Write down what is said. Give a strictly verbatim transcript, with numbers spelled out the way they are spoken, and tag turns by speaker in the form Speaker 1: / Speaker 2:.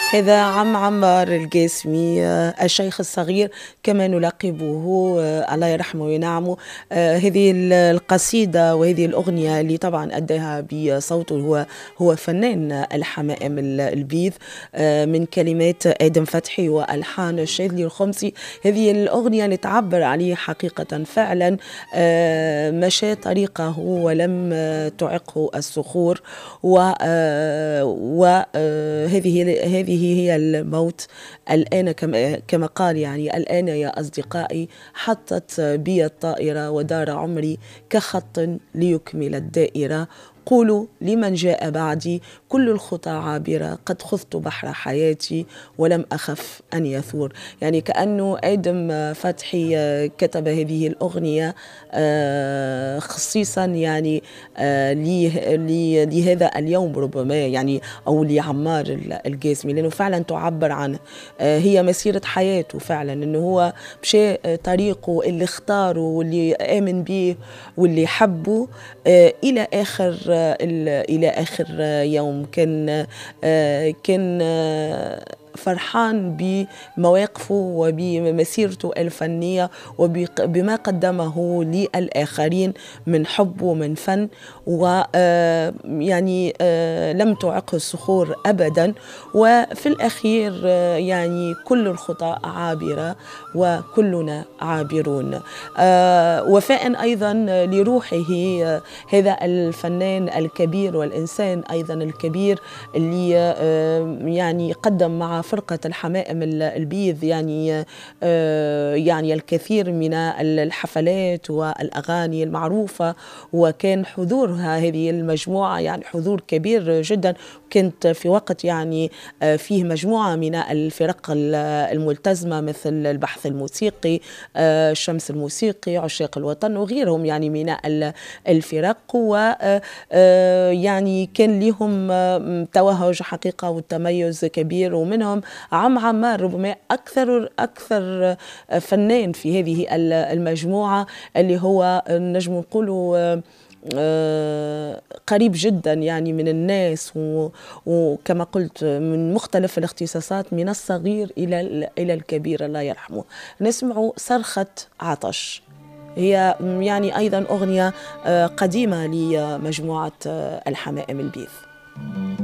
Speaker 1: هذا عم عمار القاسمي، الشيخ الصغير كما نلقبه، الله يرحمه وينعمه. هذه القصيدة وهذه الأغنية اللي طبعا أداها بصوته هو هو فنان الحمائم البيض، من كلمات آدم فتحي وألحان الشاذلي الخمسي. هذه الأغنية اللي تعبر عليه حقيقة فعلا، مشى طريقه ولم تعقه الصخور، وهذه هذه هي الموت الآن، كما كما قال يعني: الآن يا أصدقائي حطت بي الطائرة ودار عمري كخط ليكمل الدائرة. قولوا لمن جاء بعدي كل الخطى عابرة، قد خضت بحر حياتي ولم أخف أن يثور. يعني كأنه آدم فتحي كتب هذه الأغنية خصيصا يعني لهذا اليوم ربما، يعني أو لعمار القاسمي، لأنه فعلا تعبر عنه. هي مسيرة حياته فعلا، أنه هو مشى طريقه اللي اختاره واللي آمن به واللي حبه إلى آخر إلى آخر يوم. كان كان فرحان بمواقفه وبمسيرته الفنية وبما قدمه للآخرين من حب ومن فن، ويعني لم تعقه الصخور أبدا. وفي الأخير يعني كل الخطى عابرة وكلنا عابرون، وفاء أيضا لروحه هذا الفنان الكبير والإنسان أيضا الكبير اللي يعني قدم مع فرقة الحمائم البيض يعني يعني الكثير من الحفلات والأغاني المعروفة، وكان حضورها هذه المجموعة يعني حضور كبير جدا. كنت في وقت يعني فيه مجموعة من الفرق الملتزمة مثل البحث الموسيقي، الشمس الموسيقي، عشاق الوطن وغيرهم يعني من الفرق، ويعني كان لهم توهج حقيقة والتميز كبير. ومنهم عم عمار ربما أكثر أكثر فنان في هذه المجموعة، اللي هو نجم نقوله قريب جدا يعني من الناس، وكما قلت من مختلف الاختصاصات، من الصغير إلى إلى الكبير الله يرحمه. نسمع صرخة عطش، هي يعني أيضا أغنية قديمة لمجموعة الحمائم البيض.